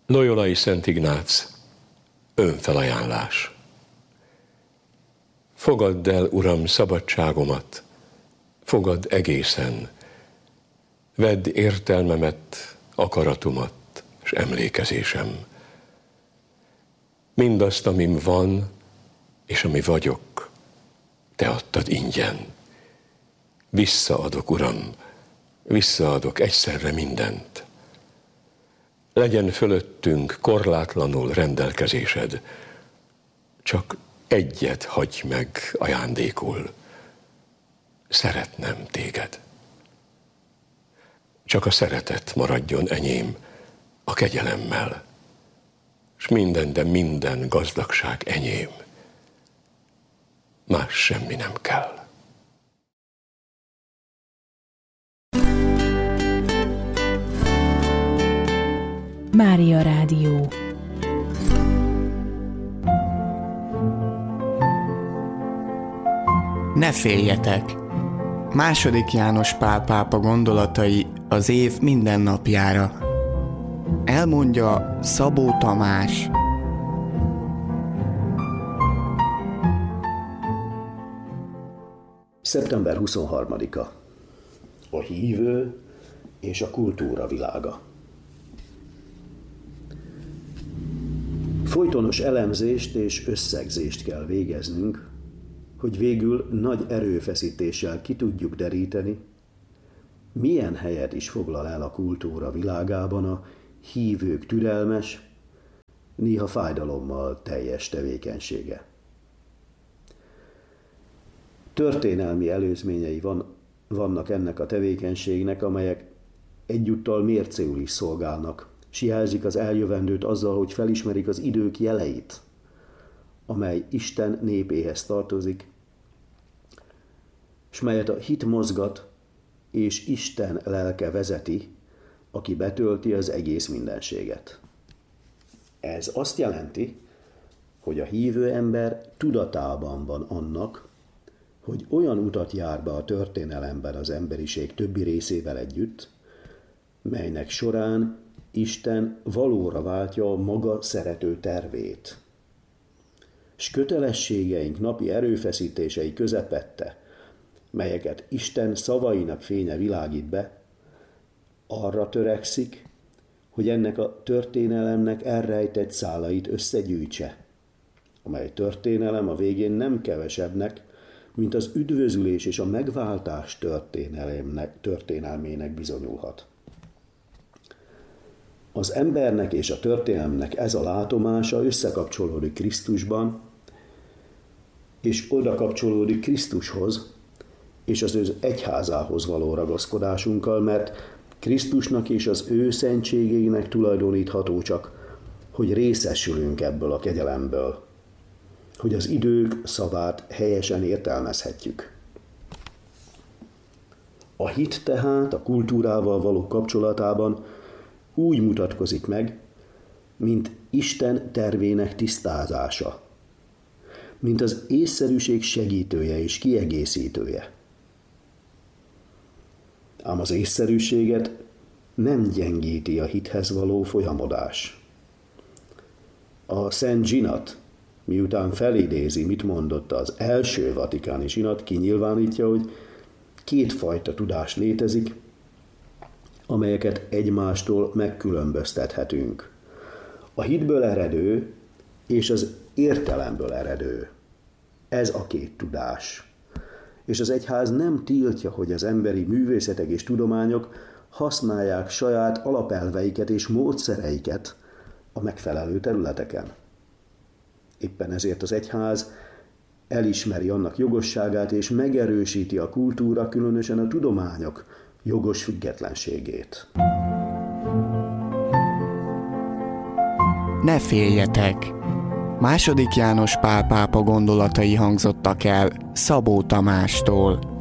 Loyolai Szent Ignác, önfelajánlás. Fogadd el, Uram, szabadságomat, fogadd egészen, vedd értelmemet, akaratomat és emlékezésem. Mindazt, amim van, és ami vagyok, te adtad ingyen. Visszaadok, Uram, visszaadok egyszerre mindent. Legyen fölöttünk korlátlanul rendelkezésed, csak egyet hagyj meg ajándékul, szeretnem téged. Csak a szeretet maradjon enyém a kegyelemmel, és minden, de minden gazdagság enyém. Más semmi nem kell. Mária Rádió. Ne féljetek! II. János Pál pápa gondolatai az év minden napjára. Elmondja Szabó Tamás. Szeptember 23-a. A hívő és a kultúra világa. Folytonos elemzést és összegzést kell végeznünk, hogy végül nagy erőfeszítéssel ki tudjuk deríteni, milyen helyet is foglal el a kultúra világában a hívők türelmes, néha fájdalommal teljes tevékenysége. Történelmi előzményei vannak ennek a tevékenységnek, amelyek egyúttal mércéül is szolgálnak, s jelzik az eljövendőt azzal, hogy felismerik az idők jeleit, amely Isten népéhez tartozik, s melyet a hit mozgat, és Isten lelke vezeti, aki betölti az egész mindenséget. Ez azt jelenti, hogy a hívő ember tudatában van annak, hogy olyan utat jár be a történelemben az emberiség többi részével együtt, melynek során Isten valóra váltja a maga szerető tervét. S kötelességeink napi erőfeszítései közepette, melyeket Isten szavainak fénye világít be, arra törekszik, hogy ennek a történelemnek elrejtett szálait összegyűjtse, amely történelem a végén nem kevesebbnek, mint az üdvözülés és a megváltás történelmének bizonyulhat. Az embernek és a történelemnek ez a látomása összekapcsolódik Krisztusban, és oda kapcsolódik Krisztushoz, és az ő egyházához való ragaszkodásunkkal, mert Krisztusnak és az ő szentségének tulajdonítható csak, hogy részesülünk ebből a kegyelemből, hogy az idők szavát helyesen értelmezhetjük. A hit tehát a kultúrával való kapcsolatában úgy mutatkozik meg, mint Isten tervének tisztázása, mint az észszerűség segítője és kiegészítője. Ám az észszerűséget nem gyengíti a hithez való folyamodás. A Szent Zsinat, miután felidézi, mit mondott az első vatikáni zsinat, kinyilvánítja, hogy kétfajta tudás létezik, amelyeket egymástól megkülönböztethetünk. A hitből eredő és az értelemből eredő. Ez a két tudás. És az egyház nem tiltja, hogy az emberi művészetek és tudományok használják saját alapelveiket és módszereiket a megfelelő területeken. Éppen ezért az egyház elismeri annak jogosságát és megerősíti a kultúra, különösen a tudományok jogos függetlenségét. Ne féljetek! II. János Pál pápa gondolatai hangzottak el Szabó Tamástól.